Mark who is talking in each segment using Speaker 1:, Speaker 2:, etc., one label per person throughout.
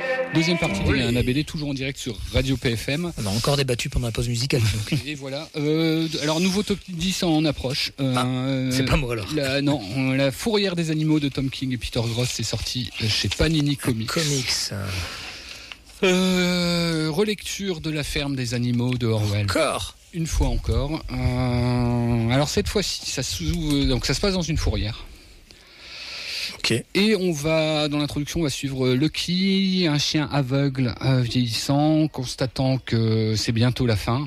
Speaker 1: Deuxième partie de un ABD, toujours en direct sur Radio PFM.
Speaker 2: On a encore débattu pendant la pause musicale. Donc.
Speaker 1: Et voilà. Alors, nouveau top 10 en approche.
Speaker 2: C'est pas moi alors.
Speaker 1: La Fourrière des animaux de Tom King et Peter Grosz, c'est sorti chez Panini Comics. Relecture de La Ferme des animaux de Orwell.
Speaker 2: Encore.
Speaker 1: Une fois encore. Alors cette fois-ci, ça se passe dans une fourrière.
Speaker 2: Okay.
Speaker 1: Et on va, dans l'introduction, on va suivre Lucky, un chien aveugle vieillissant, constatant que c'est bientôt la fin.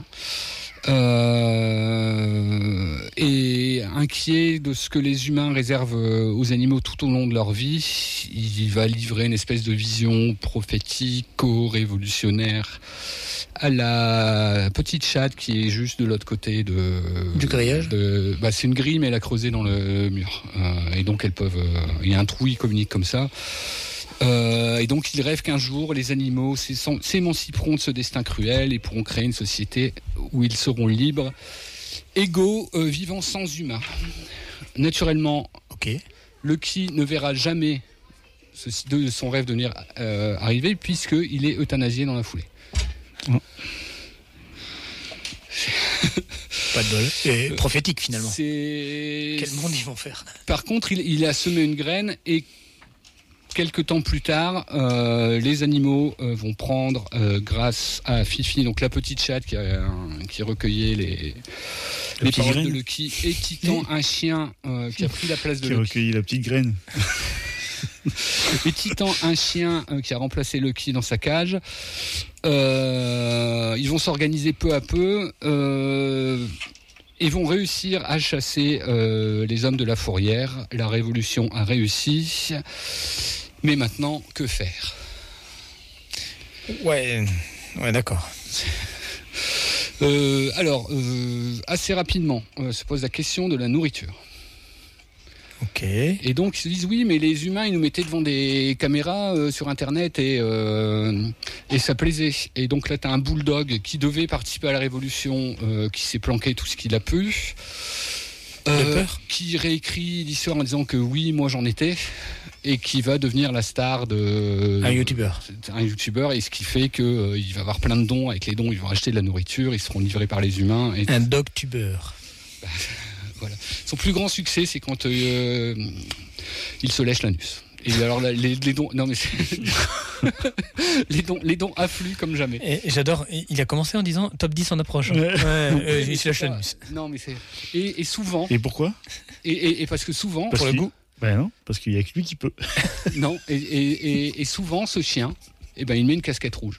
Speaker 1: Et inquiet de ce que les humains réservent aux animaux tout au long de leur vie, il va livrer une espèce de vision prophético-révolutionnaire à la petite chatte qui est juste de l'autre côté
Speaker 2: du grillage.
Speaker 1: C'est une grille mais elle a creusé dans le mur et donc elles peuvent. Il y a un trou, ils communiquent comme ça. Et donc ils rêvent qu'un jour les animaux s'émanciperont de ce destin cruel et pourront créer une société où ils seront libres, égaux, vivant sans humains. Naturellement, Lucky ne verra jamais son rêve devenir arriver puisqu'il est euthanasié dans la foulée.
Speaker 2: Pas de bol. Et prophétique finalement.
Speaker 1: Quel
Speaker 2: monde ils vont faire.
Speaker 1: Par contre, il a semé une graine et quelques temps plus tard, les animaux vont prendre, grâce à Fifi, donc la petite chatte qui recueillait les paroles de Lucky, et Titan, un chien qui a pris la place de Lucky. Qui
Speaker 3: recueillit la petite graine.
Speaker 1: Et Titan, un chien qui a remplacé Lucky dans sa cage. Ils vont s'organiser peu à peu et vont réussir à chasser les hommes de la fourrière. La révolution a réussi. Mais maintenant, que faire ?
Speaker 2: Ouais, d'accord.
Speaker 1: Assez rapidement, se pose la question de la nourriture.
Speaker 2: Ok.
Speaker 1: Et donc ils se disent oui, mais les humains ils nous mettaient devant des caméras sur internet et ça plaisait. Et donc là t'as un bulldog qui devait participer à la révolution, qui s'est planqué tout ce qu'il a pu, qui réécrit l'histoire en disant que oui, moi j'en étais, et qui va devenir la star de
Speaker 2: un youtubeur,
Speaker 1: et ce qui fait que il va avoir plein de dons. Avec les dons ils vont acheter de la nourriture, ils seront livrés par les humains.
Speaker 2: Un dog-tubeur.
Speaker 1: Voilà. Son plus grand succès, c'est quand il se lèche l'anus. Et alors les dons, non mais les dons affluent comme jamais.
Speaker 2: Et j'adore. Il a commencé en disant top 10 en approche. Il se lèche l'anus.
Speaker 1: Non mais c'est et souvent.
Speaker 3: Et pourquoi ?
Speaker 1: Et parce que souvent
Speaker 3: pour le goût. Ben non, parce qu'il y a que lui qui peut.
Speaker 1: Non et souvent ce chien, il met une casquette rouge.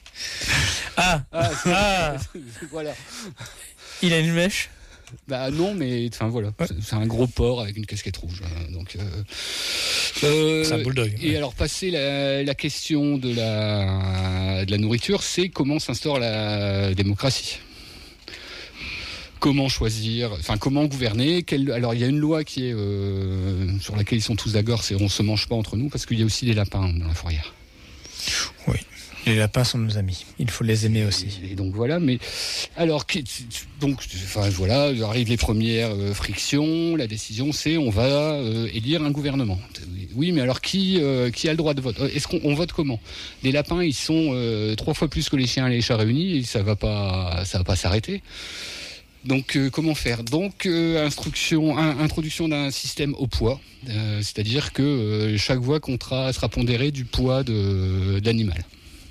Speaker 1: Voilà.
Speaker 2: Il a une mèche.
Speaker 1: Non, mais enfin voilà, c'est un gros porc avec une casquette rouge. Donc,
Speaker 2: c'est un bulldog.
Speaker 1: Et alors, passer la question de la nourriture, c'est comment s'instaure la démocratie. Comment choisir, comment gouverner. Alors, il y a une loi qui est sur laquelle ils sont tous d'accord, c'est on se mange pas entre nous, parce qu'il y a aussi des lapins dans la fourrière.
Speaker 2: Oui. Les lapins sont nos amis. Il faut les aimer aussi.
Speaker 1: Et donc voilà, mais alors arrivent les premières frictions. La décision, c'est on va élire un gouvernement. Oui, mais alors qui a le droit de vote ? Est-ce qu'on vote comment ? Les lapins, ils sont 3 fois plus que les chiens et les chats réunis, et ça va pas s'arrêter. Donc comment faire ? Donc introduction d'un système au poids, c'est-à-dire que chaque voix sera pondérée du poids de l'animal.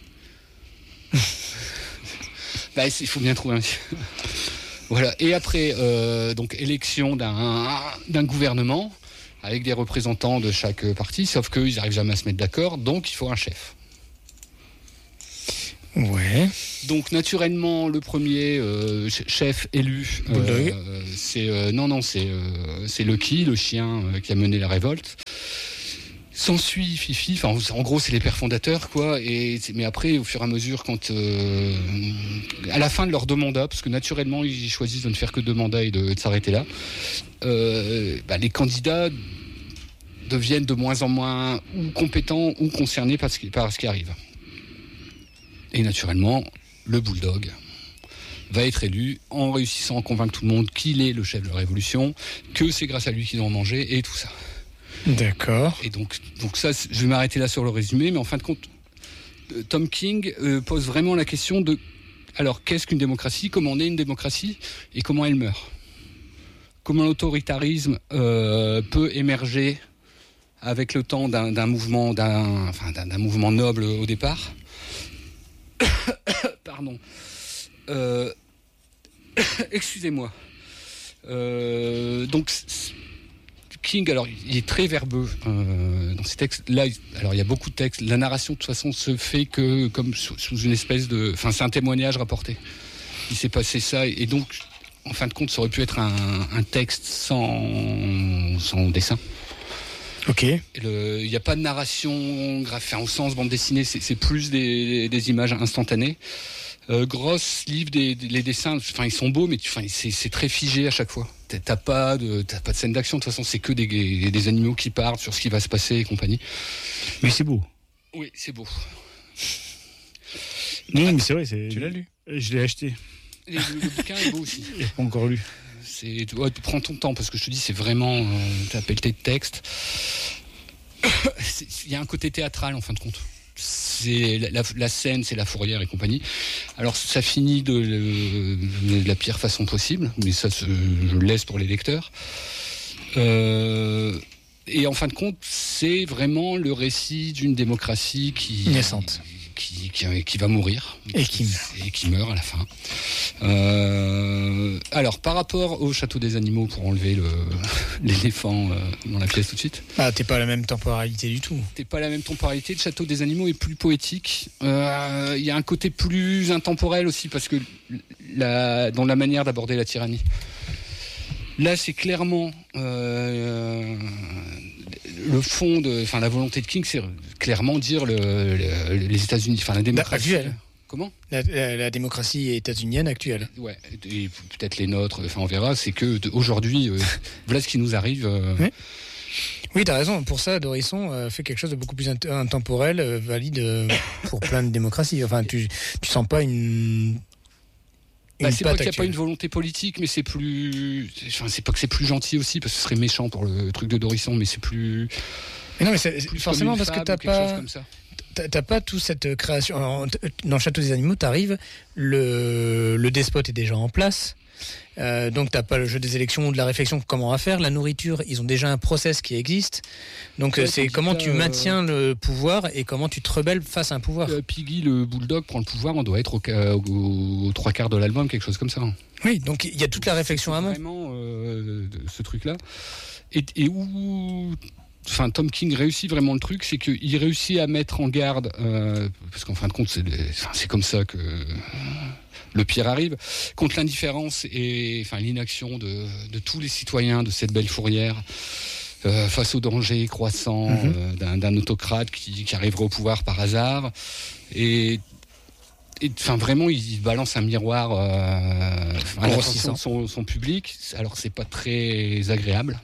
Speaker 1: Il faut bien trouver un. Voilà. Et après, élection d'un gouvernement avec des représentants de chaque parti, sauf qu'ils n'arrivent jamais à se mettre d'accord, donc il faut un chef.
Speaker 2: Ouais.
Speaker 1: Donc naturellement, le premier chef élu, c'est Lucky, le chien qui a mené la révolte. S'ensuit Fifi, en gros c'est les pères fondateurs quoi, mais après au fur et à mesure quand à la fin de leur 2 mandats, parce que naturellement ils choisissent de ne faire que 2 mandats et de s'arrêter là, les candidats deviennent de moins en moins ou compétents ou concernés par ce qui arrive. Et naturellement le bulldog va être élu en réussissant à convaincre tout le monde qu'il est le chef de la révolution, que c'est grâce à lui qu'ils ont mangé et tout ça.
Speaker 2: D'accord.
Speaker 1: Et donc ça, je vais m'arrêter là sur le résumé, mais en fin de compte, Tom King pose vraiment la question de alors qu'est-ce qu'une démocratie, comment on est une démocratie et comment elle meurt. Comment l'autoritarisme peut émerger avec le temps d'un mouvement noble au départ. Pardon. Excusez-moi. Donc King, alors il est très verbeux dans ces textes. Là, alors il y a beaucoup de textes. La narration de toute façon se fait que comme sous une espèce de, enfin c'est un témoignage rapporté. Il s'est passé ça et donc en fin de compte ça aurait pu être un texte sans dessin.
Speaker 2: Ok.
Speaker 1: Il n'y a pas de narration au sens bande dessinée. C'est plus des images instantanées. Grosse livre, les dessins, enfin ils sont beaux, mais c'est très figé à chaque fois. T'as pas de scène d'action. De toute façon, c'est que des animaux qui parlent sur ce qui va se passer et compagnie.
Speaker 3: Mais c'est beau.
Speaker 1: Oui, c'est beau.
Speaker 3: Non, mais c'est vrai.
Speaker 2: Tu l'as lu ?
Speaker 3: Je l'ai acheté.
Speaker 1: Le bouquin est beau aussi.
Speaker 3: Je l'ai pas encore lu.
Speaker 1: Prends ton temps parce que je te dis, c'est vraiment t'as pelleté de texte. Il y a un côté théâtral en fin de compte. C'est la scène, c'est la fourrière et compagnie. Alors ça finit de la pire façon possible, mais ça je le laisse pour les lecteurs. Et en fin de compte, c'est vraiment le récit d'une démocratie
Speaker 2: naissante.
Speaker 1: Qui va mourir
Speaker 2: et qui
Speaker 1: meurt à la fin. Alors par rapport au Château des Animaux, pour enlever l'éléphant dans la pièce tout de suite.
Speaker 2: Ah, t'es pas à la même temporalité du tout.
Speaker 1: T'es pas à la même temporalité. Le Château des Animaux est plus poétique. Il y a un côté plus intemporel aussi parce que dans la manière d'aborder la tyrannie. Là, c'est clairement le fond la volonté de King, c'est clairement dire les États-Unis, enfin la démocratie
Speaker 2: actuelle.
Speaker 1: Comment
Speaker 2: la démocratie états-unienne actuelle.
Speaker 1: Ouais, et peut-être les nôtres. Enfin, on verra. C'est que aujourd'hui, voilà ce qui nous arrive.
Speaker 2: Oui, t'as raison. Pour ça, Dorisson fait quelque chose de beaucoup plus intemporel, valide pour plein de démocraties. Enfin, tu sens pas une.
Speaker 1: C'est pas qu'il n'y a pas une volonté politique, mais c'est plus. Enfin, c'est pas que c'est plus gentil aussi, parce que ce serait méchant pour le truc de Dorisson, mais c'est plus.
Speaker 2: Mais non, mais c'est forcément parce que t'as pas toute cette création. Alors, dans le Château des Animaux, t'arrives, le despote est déjà en place. Donc t'as pas le jeu des élections ou de la réflexion comment on va faire. La nourriture, ils ont déjà un process qui existe. Donc c'est comment tu maintiens le pouvoir et comment tu te rebelles face à un pouvoir.
Speaker 1: Piggy le bulldog prend le pouvoir, on doit être aux trois quarts de l'album, quelque chose comme ça.
Speaker 2: Oui, donc il y a toute la réflexion à main.
Speaker 1: Vraiment ce truc-là. Et où Tom King réussit vraiment le truc, c'est qu'il réussit à mettre en garde, parce qu'en fin de compte c'est comme ça que le pire arrive, contre l'indifférence et l'inaction de tous les citoyens de cette belle fourrière face au danger croissant d'un autocrate qui arriverait au pouvoir par hasard. Et vraiment, il balance un miroir à l'attention de son public. Alors, c'est pas très agréable.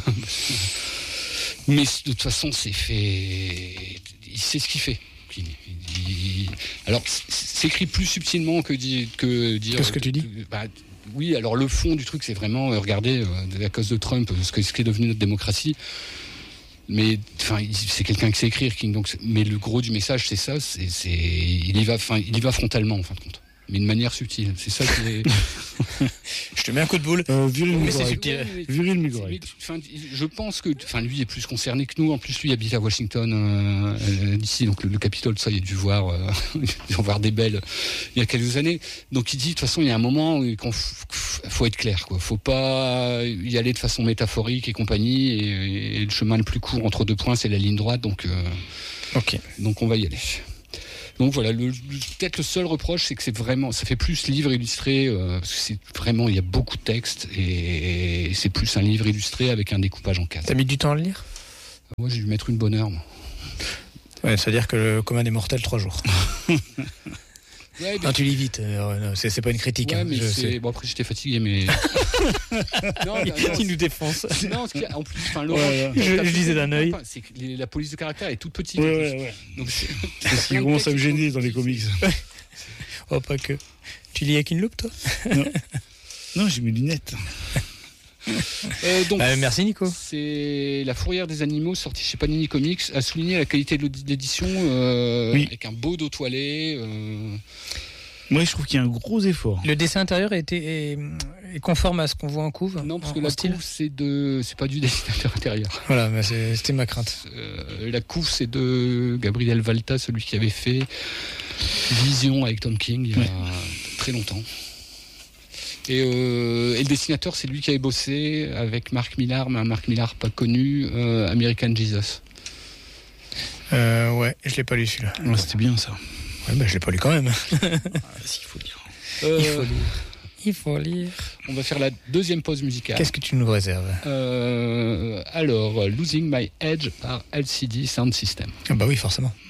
Speaker 1: Mais de toute façon, c'est fait. Il sait ce qu'il fait. Alors, c'est écrit plus subtilement que dire.
Speaker 2: Qu'est-ce que tu dis ?
Speaker 1: Oui, alors le fond du truc, c'est vraiment regardez, à cause de Trump, ce qui est devenu notre démocratie. Mais c'est quelqu'un qui sait écrire, King. Donc, mais le gros du message, c'est ça. Il y va frontalement, en fin de compte. Mais de manière subtile. C'est ça qui est.
Speaker 2: Je te mets un coup de boule.
Speaker 3: Mais
Speaker 2: c'est subtil.
Speaker 1: Je pense que, lui est plus concerné que nous. En plus, lui habite à Washington d'ici, donc le Capitole, ça, il a dû voir des belles il y a quelques années. Donc il dit, de toute façon, il y a un moment où faut être clair, quoi. Faut pas y aller de façon métaphorique et compagnie. Et le chemin le plus court entre deux points, c'est la ligne droite. Donc on va y aller. Donc voilà, peut-être le seul reproche, c'est que ça fait plus livre illustré, parce que c'est vraiment, il y a beaucoup de textes, et c'est plus un livre illustré avec un découpage en cases.
Speaker 2: T'as mis du temps à le lire ?
Speaker 1: Moi, j'ai dû mettre une bonne heure, moi.
Speaker 2: Ouais, c'est-à-dire que le commun des mortels, 3 jours. Ouais, non, tu lis vite, c'est pas une critique.
Speaker 1: Ouais, mais bon, après j'étais fatigué, mais.
Speaker 2: Qui nous défonce.
Speaker 1: Non, en plus,
Speaker 2: je lisais d'un œil.
Speaker 1: C'est que la police de caractère est toute petite.
Speaker 3: Ouais. Donc c'est ce qui commence à me gêner dans les comics.
Speaker 2: Oh, pas que. Tu lis avec une loupe, toi ?
Speaker 3: Non, j'ai mes lunettes.
Speaker 1: Donc,
Speaker 2: merci Nico.
Speaker 1: C'est La Fourrière des Animaux, sorti chez Panini Comics, a souligné la qualité de l'édition avec un beau dos toilé.
Speaker 3: Moi, je trouve qu'il y a un gros effort.
Speaker 2: Le dessin intérieur est conforme à ce qu'on voit en couve?
Speaker 1: Non, parce que la couve, c'est pas du dessinateur intérieur.
Speaker 2: Voilà, mais c'était ma crainte.
Speaker 1: La couve, c'est de Gabriel Valta, celui qui avait fait Vision avec Tom King il y a très longtemps. Et le dessinateur, c'est lui qui avait bossé avec Mark Millar, mais un Mark Millar pas connu, American Jesus.
Speaker 2: Ouais, je l'ai pas lu celui-là.
Speaker 3: Ouais, c'était bien ça.
Speaker 2: Ouais, je l'ai pas lu quand même.
Speaker 3: Si, il faut lire.
Speaker 2: Il faut lire.
Speaker 1: On va faire la deuxième pause musicale.
Speaker 2: Qu'est-ce que tu nous réserves?
Speaker 1: Alors, Losing My Edge par LCD Sound System.
Speaker 2: Ah bah oui, forcément.